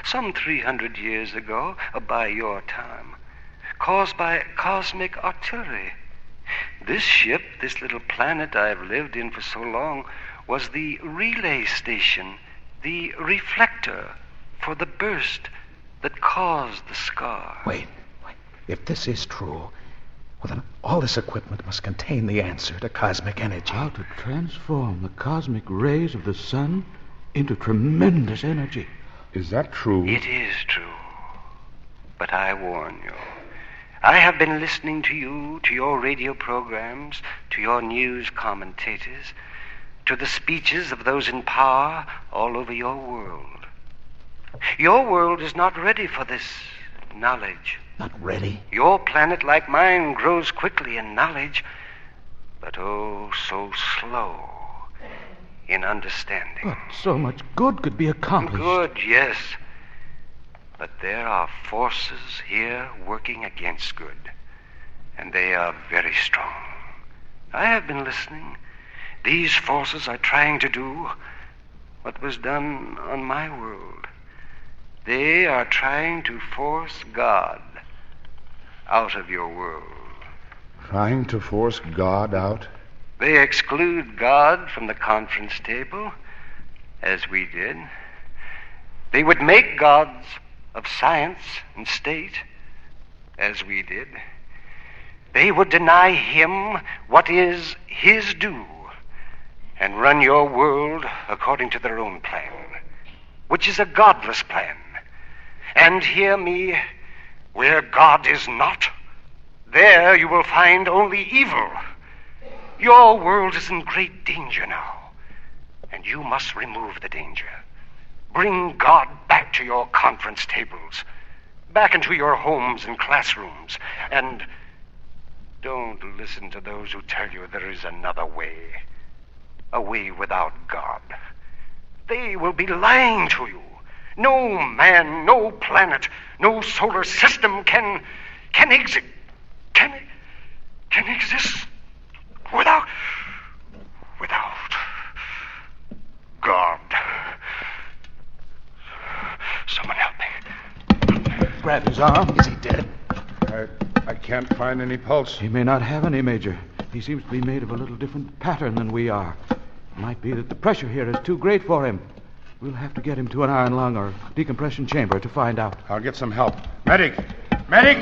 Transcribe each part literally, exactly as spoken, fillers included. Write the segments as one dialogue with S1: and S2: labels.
S1: some three hundred years ago, by your time, caused by cosmic artillery. This ship, this little planet I've lived in for so long, was the relay station, the reflector for the burst that caused the scar.
S2: Wait, wait. If this is true, well, then all this equipment must contain the answer to cosmic energy.
S3: How to transform the cosmic rays of the sun into tremendous energy.
S4: Is that true?
S1: It is true. But I warn you, I have been listening to you, to your radio programs, to your news commentators, to the speeches of those in power all over your world. Your world is not ready for this knowledge.
S2: Not ready?
S1: Your planet, like mine, grows quickly in knowledge, but oh, so slow in understanding.
S3: But so much good could be accomplished.
S1: Good, yes. But there are forces here working against good, and they are very strong. I have been listening. These forces are trying to do what was done on my world. They are trying to force God out of your world.
S4: Trying to force God out?
S1: They exclude God from the conference table, as we did. They would make gods of science and state, as we did. They would deny him what is his due and run your world according to their own plan, which is a godless plan. And hear me, where God is not, there you will find only evil. Your world is in great danger now, and you must remove the danger. Bring God back to your conference tables, back into your homes and classrooms, and don't listen to those who tell you there is another way, a way without God. They will be lying to you. No man, no planet, no solar system can can exist can can exist without without God. Someone help me.
S3: Grab his arm.
S2: Is he dead?
S4: I, I can't find any pulse.
S3: He may not have any, Major. He seems to be made of a little different pattern than we are. It might be that the pressure here is too great for him. We'll have to get him to an iron lung or decompression chamber to find out.
S4: I'll get some help. Medic! Medic!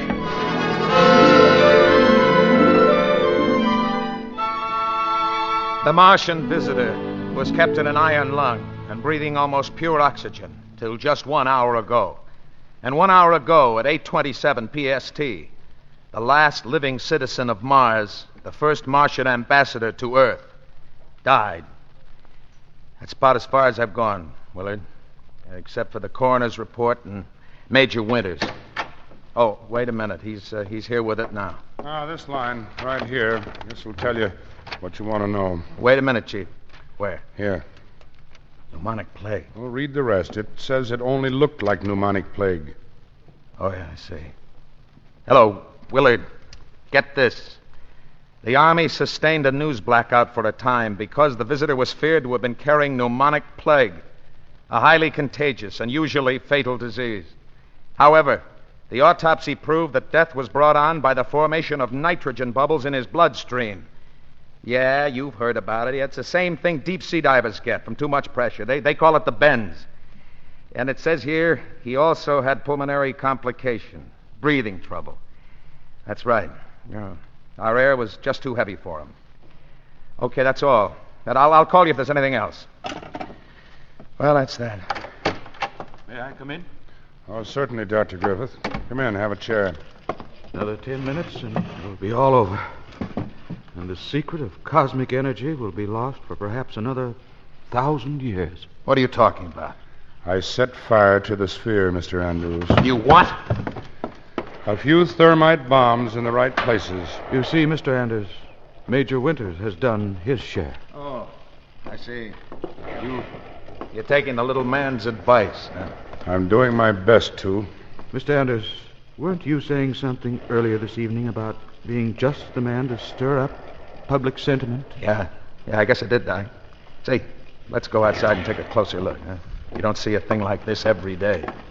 S5: The Martian visitor was kept in an iron lung and breathing almost pure oxygen till just one hour ago. And one hour ago, at eight twenty-seven P S T, the last living citizen of Mars, the first Martian ambassador to Earth, died. That's about as far as I've gone, Willard, except for the coroner's report and Major Winters. Oh, wait a minute. He's uh, he's here with it now.
S4: Ah, this line right here. This will tell you what you want to know.
S5: Wait a minute, Chief. Where?
S4: Here.
S5: Pneumonic plague.
S4: Well, read the rest. It says it only looked like pneumonic plague.
S5: Oh, yeah, I see. Hello, Willard. Get this. The Army sustained a news blackout for a time because the visitor was feared to have been carrying pneumonic plague, a highly contagious and usually fatal disease. However, the autopsy proved that death was brought on by the formation of nitrogen bubbles in his bloodstream. Yeah, you've heard about it. It's the same thing deep-sea divers get from too much pressure. They, they call it the bends. And it says here he also had pulmonary complication, breathing trouble. That's right. Yeah. Our air was just too heavy for him. Okay, that's all. And I'll, I'll call you if there's anything else. Well, that's that.
S3: May I come in?
S4: Oh, certainly, Doctor Griffith. Come in, have a chair.
S3: Another ten minutes and it'll be all over. And the secret of cosmic energy will be lost for perhaps another thousand years.
S5: What are you talking about?
S4: I set fire to the sphere, Mister Andrews.
S5: You what?
S4: A few thermite bombs in the right places.
S3: You see, Mister Anders, Major Winters has done his share.
S5: Oh, I see. You, you're taking the little man's advice, huh?
S4: I'm doing my best to.
S3: Mister Anders, weren't you saying something earlier this evening about being just the man to stir up public sentiment?
S5: Yeah, yeah, I guess I did, Doc. Say, let's go outside and take a closer look, huh? You don't see a thing like this every day.